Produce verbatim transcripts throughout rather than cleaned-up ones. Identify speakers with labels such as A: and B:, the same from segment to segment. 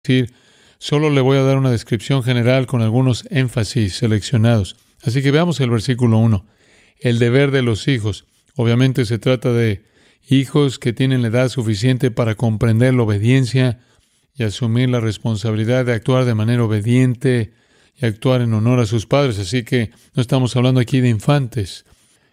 A: decir, solo le voy a dar una descripción general con algunos énfasis seleccionados. Así que veamos el versículo uno. El deber de los hijos. Obviamente se trata de hijos que tienen la edad suficiente para comprender la obediencia y asumir la responsabilidad de actuar de manera obediente y actuar en honor a sus padres. Así que no estamos hablando aquí de infantes.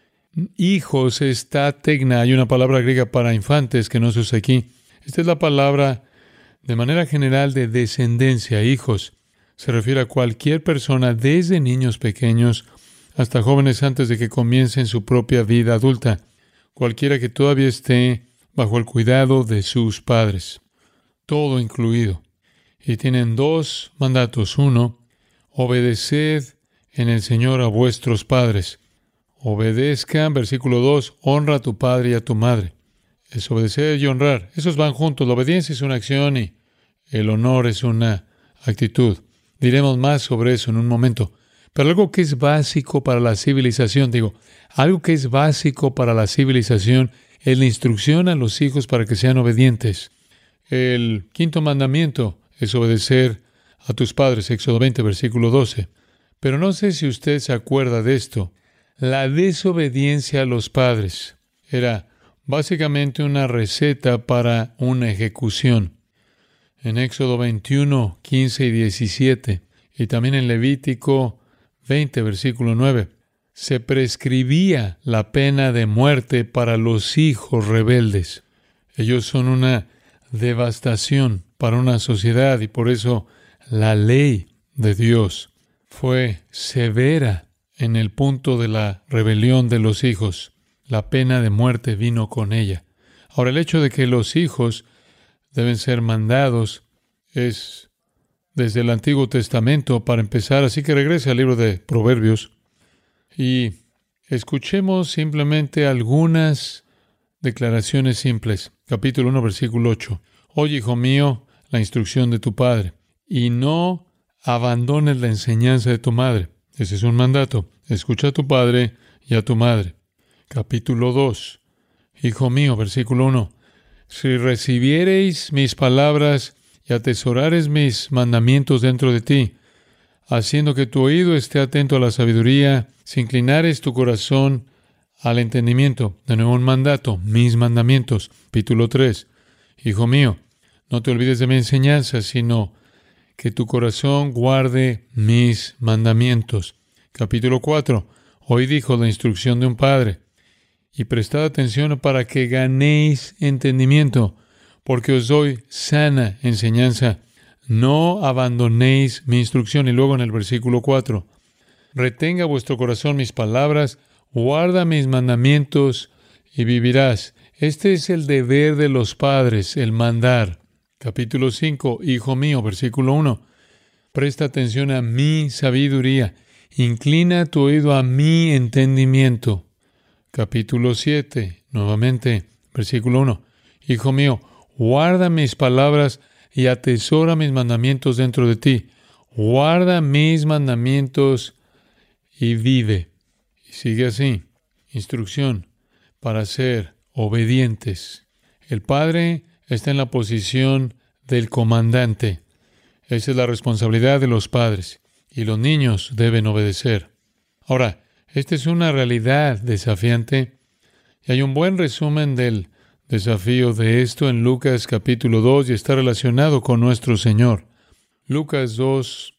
A: Hijos es tategna. Hay una palabra griega para infantes que no se usa aquí. Esta es la palabra de manera general de descendencia. Hijos se refiere a cualquier persona desde niños pequeños hasta jóvenes antes de que comiencen su propia vida adulta. Cualquiera que todavía esté bajo el cuidado de sus padres. Todo incluido. Y tienen dos mandatos. Uno, obedeced en el Señor a vuestros padres. Obedezcan, versículo dos, honra a tu padre y a tu madre. Es obedecer y honrar. Esos van juntos. La obediencia es una acción y el honor es una actitud. Diremos más sobre eso en un momento. Pero algo que es básico para la civilización, digo, algo que es básico para la civilización es la instrucción a los hijos para que sean obedientes. El quinto mandamiento es obedecer a tus padres, Éxodo veinte, versículo doce. Pero no sé si usted se acuerda de esto. La desobediencia a los padres era básicamente una receta para una ejecución. En Éxodo veintiuno, quince y diecisiete, y también en Levítico veinte, versículo nueve, se prescribía la pena de muerte para los hijos rebeldes. Ellos son una devastación para una sociedad y por eso la ley de Dios fue severa en el punto de la rebelión de los hijos. La pena de muerte vino con ella. Ahora, el hecho de que los hijos deben ser mandados es desde el Antiguo Testamento para empezar, así que regrese al libro de Proverbios y escuchemos simplemente algunas declaraciones simples. Capítulo uno, versículo ocho. Oye, hijo mío, la instrucción de tu padre, y no abandones la enseñanza de tu madre. Ese es un mandato. Escucha a tu padre y a tu madre. Capítulo dos. Hijo mío, versículo uno. Si recibiereis mis palabras y atesorares mis mandamientos dentro de ti, haciendo que tu oído esté atento a la sabiduría, si inclinares tu corazón al entendimiento. De nuevo un mandato, mis mandamientos. Capítulo tres. Hijo mío, no te olvides de mi enseñanza, sino que tu corazón guarde mis mandamientos. Capítulo cuatro. Hoy dijo la instrucción de un padre. Y prestad atención para que ganéis entendimiento, porque os doy sana enseñanza. No abandonéis mi instrucción. Y luego en el versículo cuatro. Retenga vuestro corazón mis palabras, guarda mis mandamientos y vivirás. Este es el deber de los padres, el mandar. Capítulo cinco. Hijo mío, versículo uno. Presta atención a mi sabiduría. Inclina tu oído a mi entendimiento. Capítulo siete. Nuevamente, versículo uno. Hijo mío, guarda mis palabras y atesora mis mandamientos dentro de ti. Guarda mis mandamientos y vive. Y sigue así. Instrucción para ser obedientes. El padre está en la posición del comandante. Esa es la responsabilidad de los padres. Y los niños deben obedecer. Ahora, esta es una realidad desafiante. Y hay un buen resumen del desafío de esto en Lucas capítulo dos y está relacionado con nuestro Señor. Lucas dos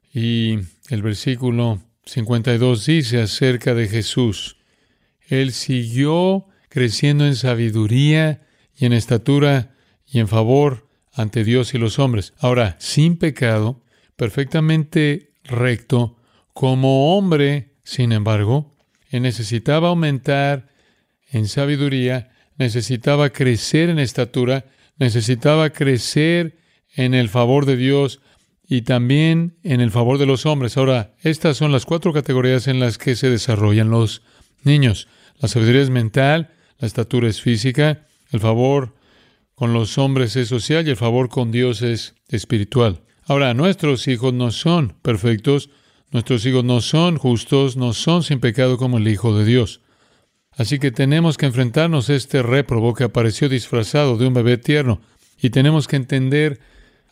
A: y el versículo cincuenta y dos dice acerca de Jesús. Él siguió creciendo en sabiduría y en estatura y en favor ante Dios y los hombres. Ahora, sin pecado, perfectamente recto, como hombre, sin embargo, él necesitaba aumentar en sabiduría, necesitaba crecer en estatura, necesitaba crecer en el favor de Dios y también en el favor de los hombres. Ahora, estas son las cuatro categorías en las que se desarrollan los niños. La sabiduría es mental, la estatura es física, el favor con los hombres es social y el favor con Dios es espiritual. Ahora, nuestros hijos no son perfectos, nuestros hijos no son justos, no son sin pecado como el Hijo de Dios. Así que tenemos que enfrentarnos a este réprobo que apareció disfrazado de un bebé tierno y tenemos que entender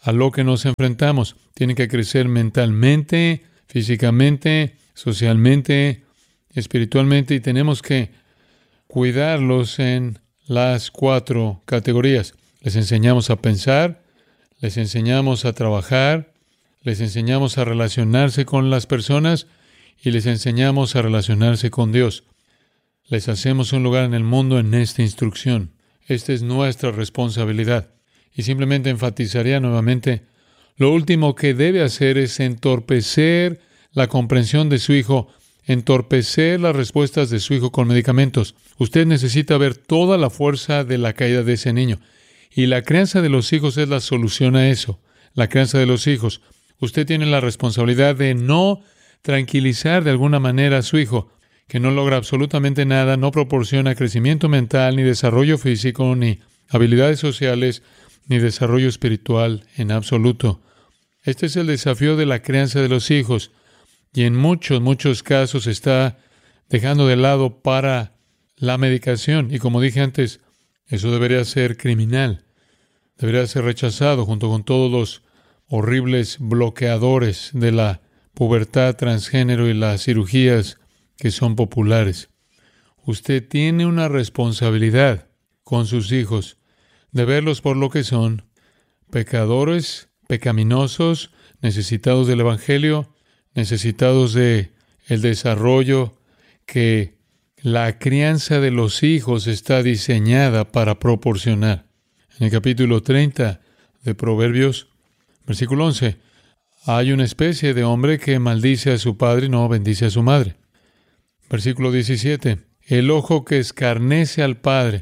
A: a lo que nos enfrentamos. Tienen que crecer mentalmente, físicamente, socialmente, espiritualmente, y tenemos que cuidarlos en las cuatro categorías. Les enseñamos a pensar, les enseñamos a trabajar, les enseñamos a relacionarse con las personas y les enseñamos a relacionarse con Dios. Les hacemos un lugar en el mundo en esta instrucción. Esta es nuestra responsabilidad. Y simplemente enfatizaría nuevamente, lo último que debe hacer es entorpecer la comprensión de su hijo, entorpecer las respuestas de su hijo con medicamentos. Usted necesita ver toda la fuerza de la caída de ese niño. Y la crianza de los hijos es la solución a eso. La crianza de los hijos. Usted tiene la responsabilidad de no tranquilizar de alguna manera a su hijo, que no logra absolutamente nada, no proporciona crecimiento mental, ni desarrollo físico, ni habilidades sociales, ni desarrollo espiritual en absoluto. Este es el desafío de la crianza de los hijos, y en muchos, muchos casos está dejando de lado para la medicación. Y como dije antes, eso debería ser criminal, debería ser rechazado junto con todos los horribles bloqueadores de la pubertad transgénero y las cirugías que son populares. Usted tiene una responsabilidad con sus hijos de verlos por lo que son, pecadores, pecaminosos, necesitados del Evangelio, necesitados de el desarrollo que la crianza de los hijos está diseñada para proporcionar. En el capítulo treinta de Proverbios, versículo once, hay una especie de hombre que maldice a su padre y no bendice a su madre. Versículo diecisiete, el ojo que escarnece al padre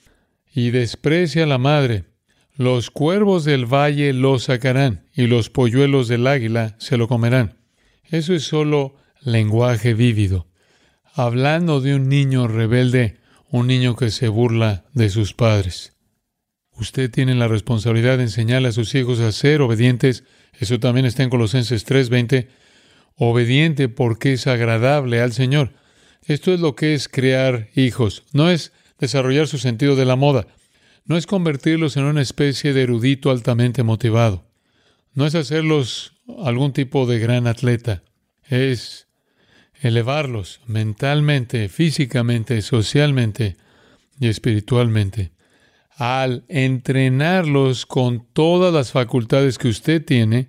A: y desprecia a la madre, los cuervos del valle lo sacarán y los polluelos del águila se lo comerán. Eso es solo lenguaje vívido, hablando de un niño rebelde, un niño que se burla de sus padres. Usted tiene la responsabilidad de enseñarle a sus hijos a ser obedientes. Eso también está en Colosenses tres veinte. Obediente porque es agradable al Señor. Esto es lo que es crear hijos. No es desarrollar su sentido de la moda. No es convertirlos en una especie de erudito altamente motivado. No es hacerlos algún tipo de gran atleta. Es elevarlos mentalmente, físicamente, socialmente y espiritualmente. Al entrenarlos con todas las facultades que usted tiene,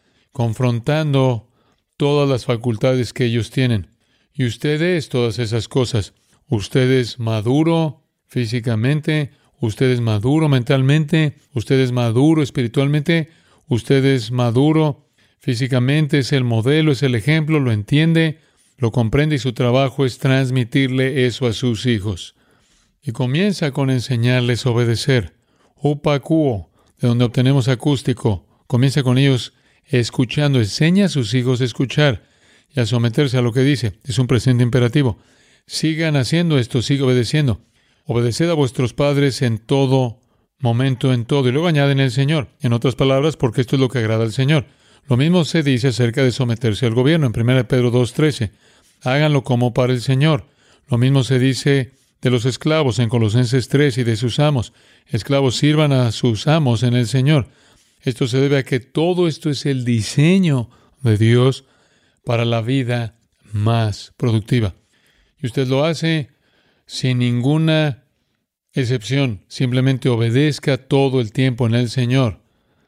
A: confrontando todas las facultades que ellos tienen. Y usted es todas esas cosas. Usted es maduro físicamente, usted es maduro mentalmente, usted es maduro espiritualmente, usted es maduro físicamente, es el modelo, es el ejemplo, lo entiende, lo comprende y su trabajo es transmitirle eso a sus hijos. Y comienza con enseñarles a obedecer. Upacuo, de donde obtenemos acústico. Comienza con ellos escuchando. Enseña a sus hijos a escuchar y a someterse a lo que dice. Es un presente imperativo. Sigan haciendo esto, sigan obedeciendo. Obedeced a vuestros padres en todo momento, en todo. Y luego añaden el Señor. En otras palabras, porque esto es lo que agrada al Señor. Lo mismo se dice acerca de someterse al gobierno en primera de Pedro dos trece. Háganlo como para el Señor. Lo mismo se dice de los esclavos en Colosenses tres y de sus amos. Esclavos, sirvan a sus amos en el Señor. Esto se debe a que todo esto es el diseño de Dios para la vida más productiva. Y usted lo hace sin ninguna excepción. Simplemente obedezca todo el tiempo en el Señor.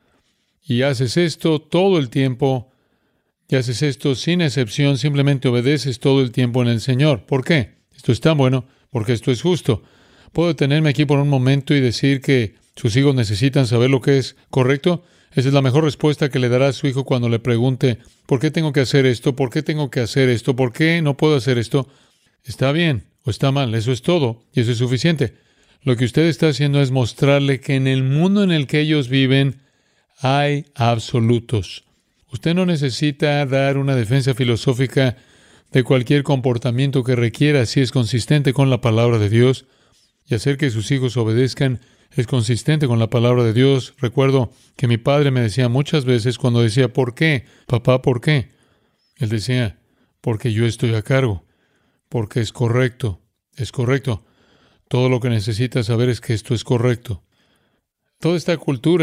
A: Y haces esto todo el tiempo. Y haces esto sin excepción. Simplemente obedeces todo el tiempo en el Señor. ¿Por qué? Esto es tan bueno. Porque esto es justo. ¿Puedo detenerme aquí por un momento y decir que sus hijos necesitan saber lo que es correcto? Esa es la mejor respuesta que le dará a su hijo cuando le pregunte, ¿por qué tengo que hacer esto? ¿Por qué tengo que hacer esto? ¿Por qué no puedo hacer esto? ¿Está bien o está mal? Eso es todo y eso es suficiente. Lo que usted está haciendo es mostrarle que en el mundo en el que ellos viven hay absolutos. Usted no necesita dar una defensa filosófica de cualquier comportamiento que requiera si es consistente con la palabra de Dios, y hacer que sus hijos obedezcan es consistente con la palabra de Dios. Recuerdo que mi padre me decía muchas veces cuando decía, ¿por qué? Papá, ¿por qué? Él decía, porque yo estoy a cargo, porque es correcto, es correcto. Todo lo que necesitas saber es que esto es correcto. Toda esta cultura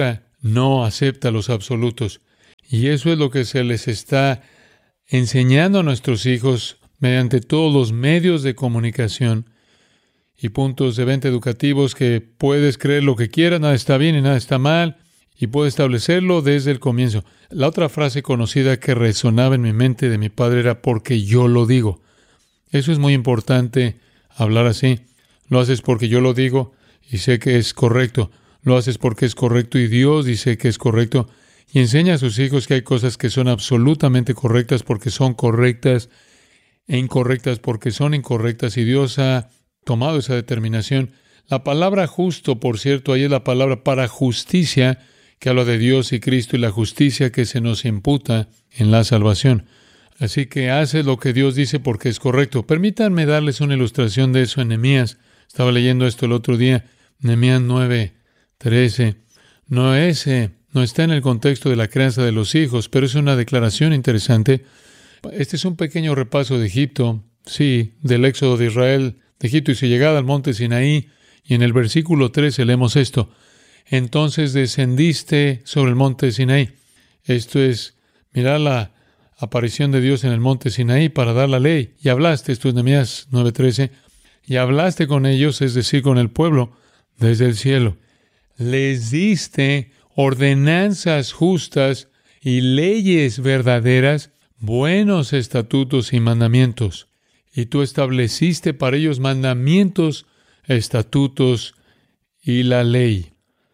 A: no acepta los absolutos. Y eso es lo que se les está enseñando a nuestros hijos mediante todos los medios de comunicación y puntos de venta educativos, que puedes creer lo que quieras, nada está bien y nada está mal, y puedes establecerlo desde el comienzo. La otra frase conocida que resonaba en mi mente de mi padre era porque yo lo digo. Eso es muy importante, hablar así. Lo haces porque yo lo digo y sé que es correcto. Lo haces porque es correcto y Dios dice que es correcto. Y enseña a sus hijos que hay cosas que son absolutamente correctas porque son correctas e incorrectas porque son incorrectas. Y Dios ha tomado esa determinación. La palabra justo, por cierto, ahí es la palabra para justicia, que habla de Dios y Cristo y la justicia que se nos imputa en la salvación. Así que hace lo que Dios dice porque es correcto. Permítanme darles una ilustración de eso en Nehemías. Estaba leyendo esto el otro día. Nehemías nueve, trece. No, ese, no está en el contexto de la crianza de los hijos, pero es una declaración interesante. Este es un pequeño repaso de Egipto, sí, del éxodo de Israel de Egipto y su llegada al monte Sinaí. Y en el versículo trece leemos esto. Entonces descendiste sobre el monte Sinaí. Esto es, mirar la aparición de Dios en el monte Sinaí para dar la ley. Y hablaste, esto es Nehemías nueve trece, y hablaste con ellos, es decir, con el pueblo, desde el cielo. Les diste ordenanzas justas y leyes verdaderas, buenos estatutos y mandamientos. Y tú estableciste para ellos mandamientos, estatutos y la ley.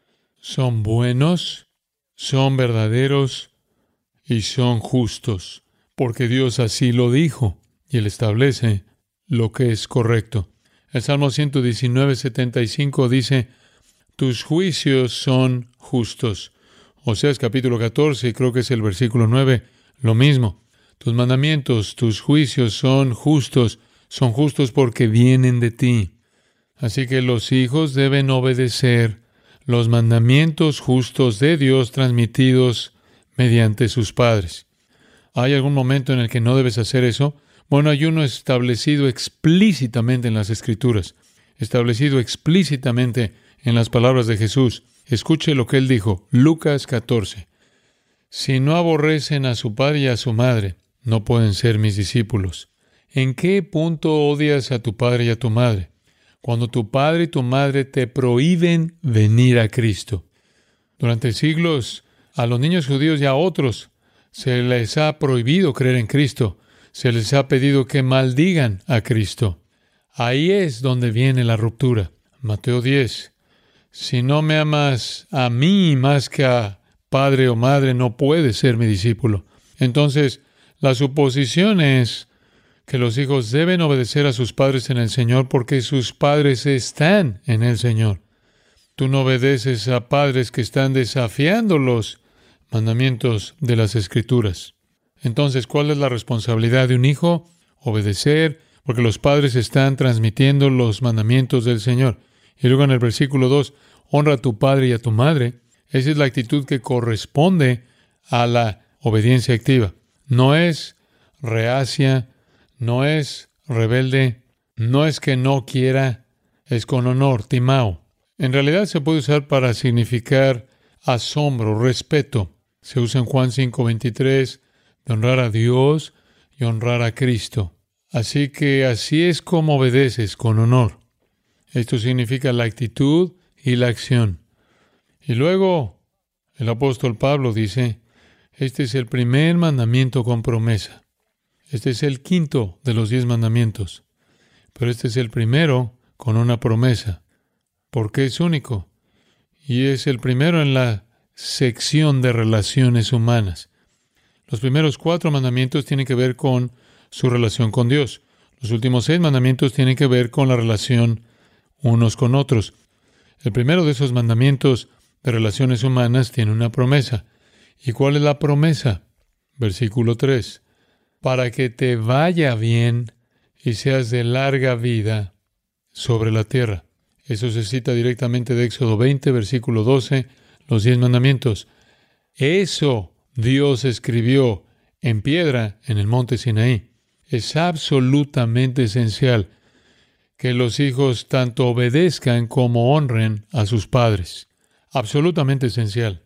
A: Son buenos, son verdaderos y son justos, porque Dios así lo dijo y Él establece lo que es correcto. El Salmo ciento diecinueve, setenta y cinco dice, tus juicios son justos. Oseas capítulo catorce, creo que es el versículo nueve, lo mismo. Tus mandamientos, tus juicios son justos, son justos porque vienen de ti. Así que los hijos deben obedecer los mandamientos justos de Dios transmitidos mediante sus padres. ¿Hay algún momento en el que no debes hacer eso? Bueno, hay uno establecido explícitamente en las Escrituras, establecido explícitamente en las palabras de Jesús. Escuche lo que Él dijo, Lucas catorce. Si no aborrecen a su padre y a su madre, no pueden ser mis discípulos. ¿En qué punto odias a tu padre y a tu madre? Cuando tu padre y tu madre te prohíben venir a Cristo. Durante siglos, a los niños judíos y a otros se les ha prohibido creer en Cristo. Se les ha pedido que maldigan a Cristo. Ahí es donde viene la ruptura. Mateo diez. Si no me amas a mí más que a padre o madre, no puedes ser mi discípulo. Entonces, la suposición es que los hijos deben obedecer a sus padres en el Señor porque sus padres están en el Señor. Tú no obedeces a padres que están desafiando los mandamientos de las Escrituras. Entonces, ¿cuál es la responsabilidad de un hijo? Obedecer, porque los padres están transmitiendo los mandamientos del Señor. Y luego en el versículo dos, honra a tu padre y a tu madre. Esa es la actitud que corresponde a la obediencia activa. No es reacia, no es rebelde, no es que no quiera, es con honor, timao. En realidad se puede usar para significar asombro, respeto. Se usa en Juan cinco veintitrés, de honrar a Dios y honrar a Cristo. Así que así es como obedeces, con honor. Esto significa la actitud y la acción. Y luego el apóstol Pablo dice, este es el primer mandamiento con promesa. Este es el quinto de los diez mandamientos. Pero este es el primero con una promesa, porque es único. Y es el primero en la sección de relaciones humanas. Los primeros cuatro mandamientos tienen que ver con su relación con Dios. Los últimos seis mandamientos tienen que ver con la relación unos con otros. El primero de esos mandamientos de relaciones humanas tiene una promesa. ¿Y cuál es la promesa? Versículo tres. Para que te vaya bien y seas de larga vida sobre la tierra. Eso se cita directamente de Éxodo veinte, versículo doce, los diez mandamientos. Eso Dios escribió en piedra en el monte Sinaí. Es absolutamente esencial que los hijos tanto obedezcan como honren a sus padres. Absolutamente esencial.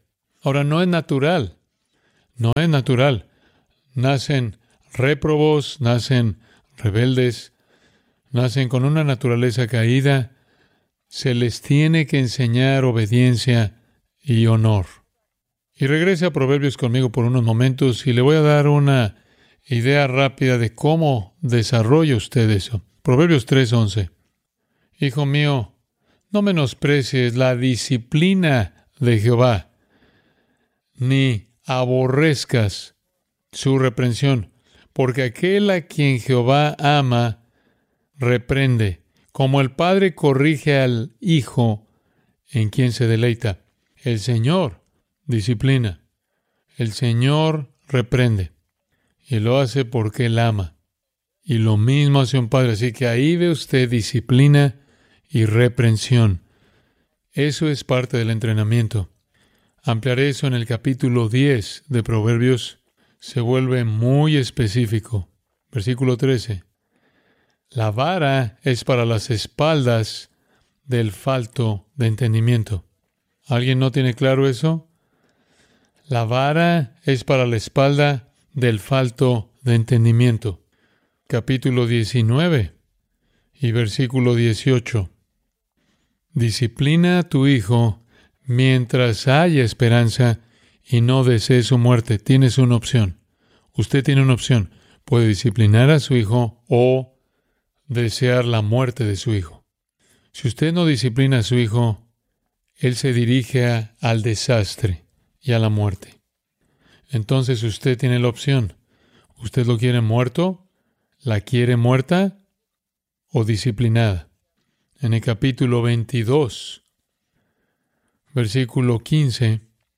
A: Ahora, no es natural, no es natural. Nacen réprobos, nacen rebeldes, nacen con una naturaleza caída. Se les tiene que enseñar obediencia y honor. Y regrese a Proverbios conmigo por unos momentos y le voy a dar una idea rápida de cómo desarrolla usted eso. Proverbios tres once. Hijo mío, no menosprecies la disciplina de Jehová, ni aborrezcas su reprensión, porque aquel a quien Jehová ama, reprende, como el padre corrige al hijo en quien se deleita. El Señor disciplina, el Señor reprende, y lo hace porque Él ama. Y lo mismo hace un padre. Así que ahí ve usted disciplina y reprensión. Eso es parte del entrenamiento. Ampliaré eso en el capítulo diez de Proverbios. Se vuelve muy específico. Versículo trece. La vara es para las espaldas del falto de entendimiento. ¿Alguien no tiene claro eso? La vara es para la espalda del falto de entendimiento. Capítulo diecinueve y versículo dieciocho. Disciplina a tu hijo mientras haya esperanza y no desees su muerte. Tienes una opción. Usted tiene una opción. Puede disciplinar a su hijo o desear la muerte de su hijo. Si usted no disciplina a su hijo, él se dirige a, al desastre y a la muerte. Entonces usted tiene la opción. ¿Usted lo quiere muerto? ¿La quiere muerta o disciplinada? En el capítulo veintidós, versículo quince,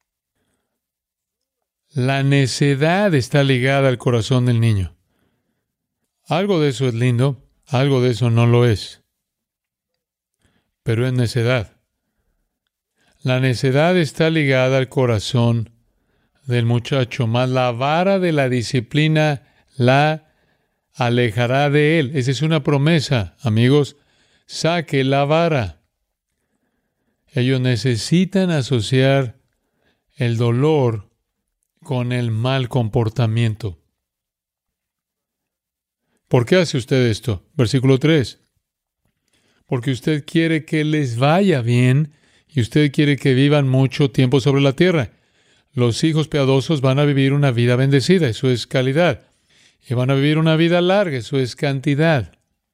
A: la necedad está ligada al corazón del niño. Algo de eso es lindo, algo de eso no lo es, pero es necedad. La necedad está ligada al corazón del muchacho, mas la vara de la disciplina la alejará de él. Esa es una promesa, amigos. Saque la vara. Ellos necesitan asociar el dolor con el mal comportamiento. ¿Por qué hace usted esto? Versículo tres. Porque usted quiere que les vaya bien y usted quiere que vivan mucho tiempo sobre la tierra. Los hijos piadosos van a vivir una vida bendecida, eso es calidad. Y van a vivir una vida larga, eso es cantidad.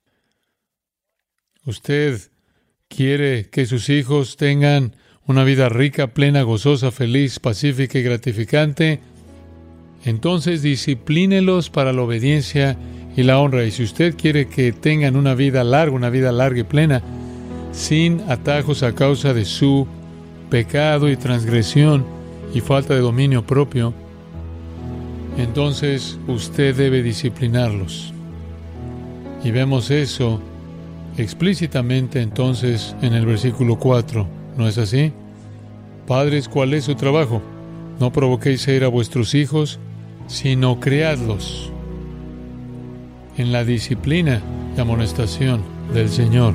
A: Usted quiere que sus hijos tengan una vida rica, plena, gozosa, feliz, pacífica y gratificante. Entonces disciplínelos para la obediencia y la honra. Y si usted quiere que tengan una vida larga, una vida larga y plena, sin atajos a causa de su pecado y transgresión y falta de dominio propio, entonces usted debe disciplinarlos. Y vemos eso explícitamente entonces en el versículo cuatro. ¿No es así? Padres, ¿cuál es su trabajo? No provoquéis a ir a vuestros hijos, sino criadlos en la disciplina y amonestación del Señor.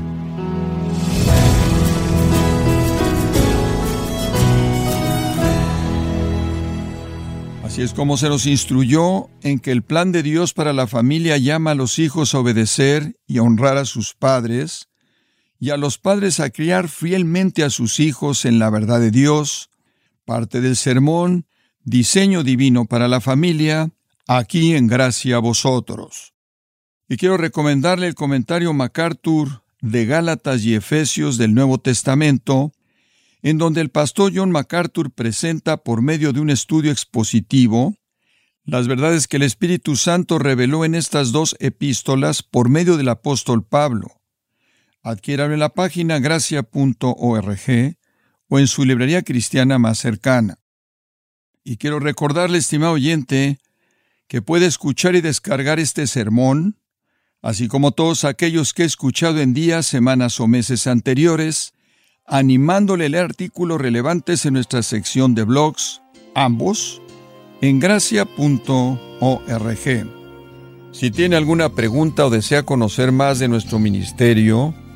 B: Así es como se nos instruyó en que el plan de Dios para la familia llama a los hijos a obedecer y a honrar a sus padres, y a los padres a criar fielmente a sus hijos en la verdad de Dios. Parte del sermón, Diseño Divino para la Familia, aquí en Gracia a Vosotros. Y quiero recomendarle el comentario MacArthur de Gálatas y Efesios del Nuevo Testamento, en donde el pastor John MacArthur presenta por medio de un estudio expositivo las verdades que el Espíritu Santo reveló en estas dos epístolas por medio del apóstol Pablo. Adquiéralo en la página gracia punto org o en su librería cristiana más cercana. Y quiero recordarle, estimado oyente, que puede escuchar y descargar este sermón, así como todos aquellos que he escuchado en días, semanas o meses anteriores, animándole a leer artículos relevantes en nuestra sección de blogs, ambos, en gracia punto org. Si tiene alguna pregunta o desea conocer más de nuestro ministerio,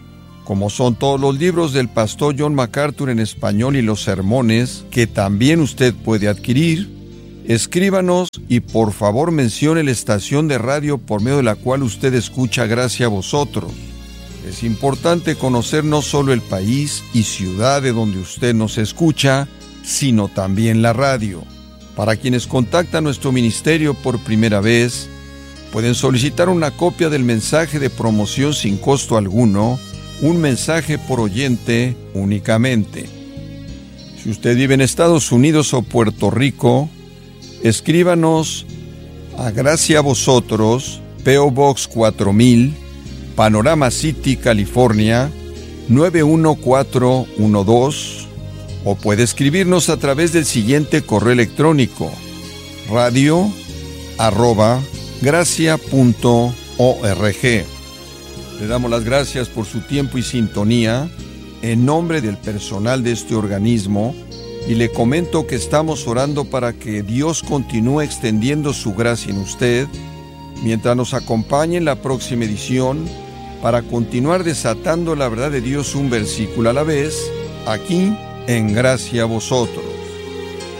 B: como son todos los libros del pastor John MacArthur en español y los sermones, que también usted puede adquirir, escríbanos y por favor mencione la estación de radio por medio de la cual usted escucha Gracia a Vosotros. Es importante conocer no solo el país y ciudad de donde usted nos escucha, sino también la radio. Para quienes contactan nuestro ministerio por primera vez, pueden solicitar una copia del mensaje de promoción sin costo alguno, un mensaje por oyente únicamente. Si usted vive en Estados Unidos o Puerto Rico, escríbanos a Gracia a Vosotros, P O Box cuatro mil, Panorama City, California, nueve uno cuatro uno dos, o puede escribirnos a través del siguiente correo electrónico: radio arroba gracia punto org. Le damos las gracias por su tiempo y sintonía en nombre del personal de este organismo y le comento que estamos orando para que Dios continúe extendiendo su gracia en usted mientras nos acompañe en la próxima edición para continuar desatando la verdad de Dios un versículo a la vez, aquí en Gracia a Vosotros.